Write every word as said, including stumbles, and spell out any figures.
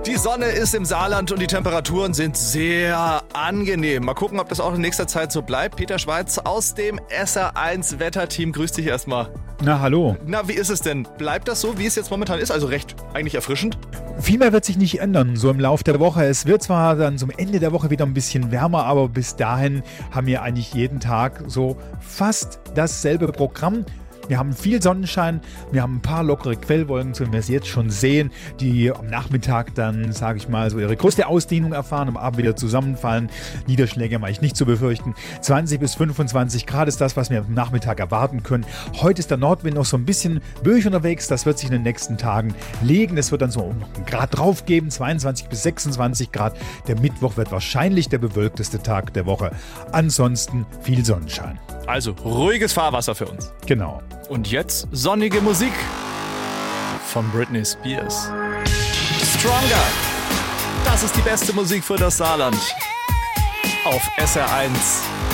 Die Sonne ist im Saarland und die Temperaturen sind sehr angenehm. Mal gucken, ob das auch in nächster Zeit so bleibt. Peter Schweiz aus dem S R eins Wetterteam. Grüß dich erstmal. Na, hallo. Na, wie ist es denn? Bleibt das so, wie es jetzt momentan ist? Also recht eigentlich erfrischend? Viel mehr wird sich nicht ändern, so im Laufe der Woche. Es wird zwar dann zum Ende der Woche wieder ein bisschen wärmer, aber bis dahin haben wir eigentlich jeden Tag so fast dasselbe Programm. Wir haben viel Sonnenschein, wir haben ein paar lockere Quellwolken, so wie wir es jetzt schon sehen, die am Nachmittag dann, sage ich mal, so ihre größte Ausdehnung erfahren, am Abend wieder zusammenfallen. Niederschläge mache ich nicht zu befürchten. zwanzig bis fünfundzwanzig Grad ist das, was wir am Nachmittag erwarten können. Heute ist der Nordwind noch so ein bisschen böig unterwegs, das wird sich in den nächsten Tagen legen. Es wird dann so noch einen Grad drauf geben, zweiundzwanzig bis sechsundzwanzig Grad. Der Mittwoch wird wahrscheinlich der bewölkteste Tag der Woche. Ansonsten viel Sonnenschein. Also ruhiges Fahrwasser für uns. Genau. Und jetzt sonnige Musik von Britney Spears. Stronger. Das ist die beste Musik für das Saarland. Auf S R eins.